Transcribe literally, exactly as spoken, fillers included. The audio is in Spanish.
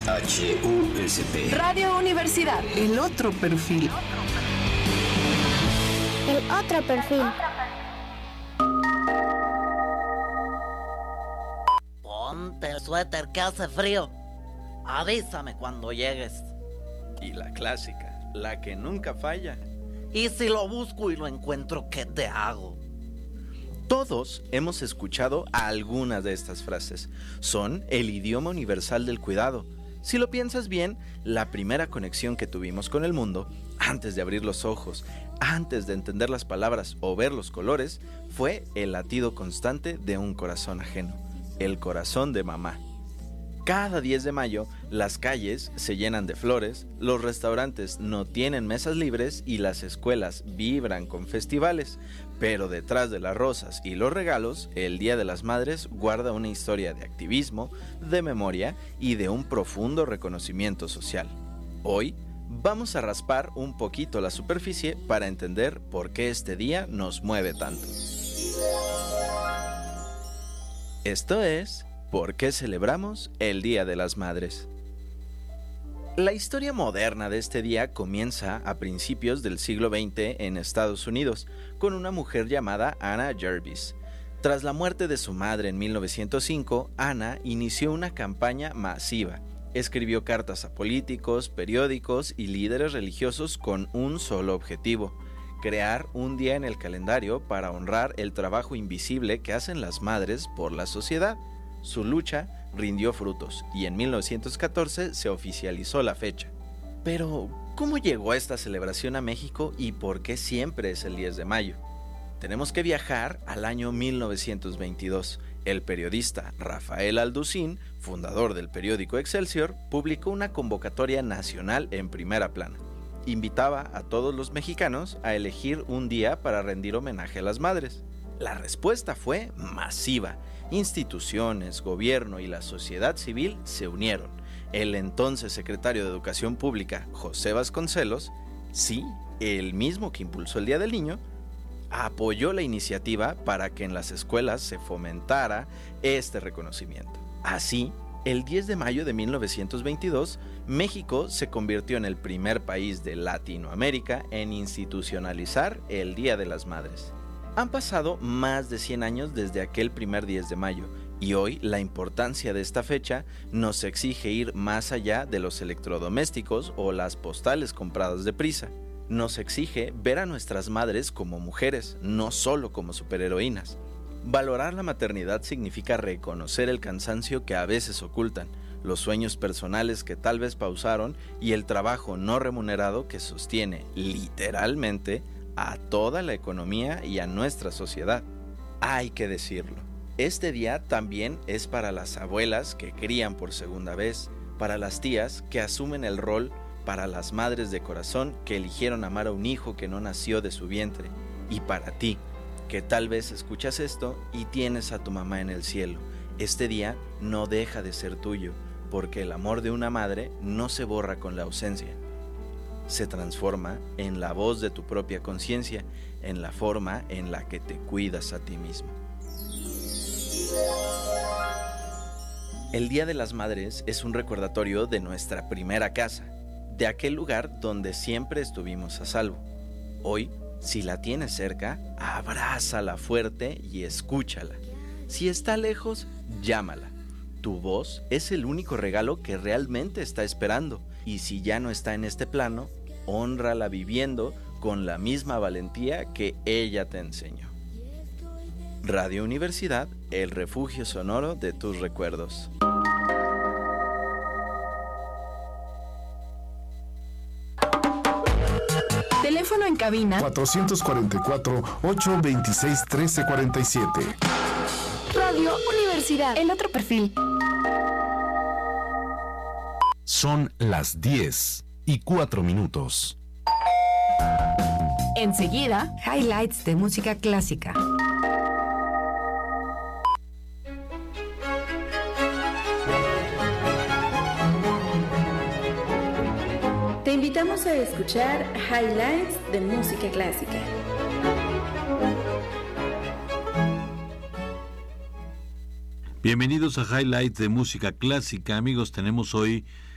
H U S P. Radio Universidad. El otro perfil. El otro perfil. Ponte el suéter que hace frío. Avísame cuando llegues. Y la clásica, la que nunca falla. Y si lo busco y lo encuentro, ¿qué te hago? Todos hemos escuchado algunas de estas frases. Son el idioma universal del cuidado. Si lo piensas bien, la primera conexión que tuvimos con el mundo, antes de abrir los ojos, antes de entender las palabras o ver los colores, fue el latido constante de un corazón ajeno, el corazón de mamá. Cada diez de mayo, las calles se llenan de flores, los restaurantes no tienen mesas libres y las escuelas vibran con festivales, pero detrás de las rosas y los regalos, el Día de las Madres guarda una historia de activismo, de memoria y de un profundo reconocimiento social. Hoy, vamos a raspar un poquito la superficie para entender por qué este día nos mueve tanto. Esto es... ¿Por qué celebramos el Día de las Madres? La historia moderna de este día comienza a principios del siglo veinte en Estados Unidos, con una mujer llamada Anna Jarvis. Tras la muerte de su madre en mil novecientos cinco, Anna inició una campaña masiva. Escribió cartas a políticos, periódicos y líderes religiosos con un solo objetivo: crear un día en el calendario para honrar el trabajo invisible que hacen las madres por la sociedad. Su lucha rindió frutos y en mil novecientos catorce se oficializó la fecha. Pero, ¿cómo llegó esta celebración a México y por qué siempre es el diez de mayo? Tenemos que viajar al año mil novecientos veintidós. El periodista Rafael Alducín, fundador del periódico Excelsior, publicó una convocatoria nacional en primera plana. Invitaba a todos los mexicanos a elegir un día para rendir homenaje a las madres. La respuesta fue masiva. Instituciones, gobierno y la sociedad civil se unieron. El entonces secretario de Educación Pública, José Vasconcelos, sí, el mismo que impulsó el Día del Niño, apoyó la iniciativa para que en las escuelas se fomentara este reconocimiento. Así, el diez de mayo de mil novecientos veintidós, México se convirtió en el primer país de Latinoamérica en institucionalizar el Día de las Madres. Han pasado más de cien años desde aquel primer diez de mayo y hoy la importancia de esta fecha nos exige ir más allá de los electrodomésticos o las postales compradas deprisa. Nos exige ver a nuestras madres como mujeres, no solo como superheroínas. Valorar la maternidad significa reconocer el cansancio que a veces ocultan, los sueños personales que tal vez pausaron y el trabajo no remunerado que sostiene, literalmente, a toda la economía y a nuestra sociedad. Hay que decirlo, este día también es para las abuelas que crían por segunda vez, para las tías que asumen el rol, para las madres de corazón que eligieron amar a un hijo que no nació de su vientre, y para ti, que tal vez escuchas esto y tienes a tu mamá en el cielo. Este día no deja de ser tuyo, porque el amor de una madre no se borra con la ausencia. Se transforma en la voz de tu propia conciencia, en la forma en la que te cuidas a ti mismo. El Día de las Madres es un recordatorio de nuestra primera casa, de aquel lugar donde siempre estuvimos a salvo. Hoy, si la tienes cerca, abrázala fuerte y escúchala. Si está lejos, llámala. Tu voz es el único regalo que realmente está esperando, y si ya no está en este plano, hónrala viviendo con la misma valentía que ella te enseñó. Radio Universidad, el refugio sonoro de tus recuerdos. Teléfono en cabina cuatrocientos cuarenta y cuatro, ochocientos veintiséis, trece cuarenta y siete. Radio Universidad, el otro perfil. Son las diez y cuatro minutos. Enseguida, highlights de música clásica. Te invitamos a escuchar highlights de música clásica. Bienvenidos a Highlights de música clásica, amigos. Tenemos hoy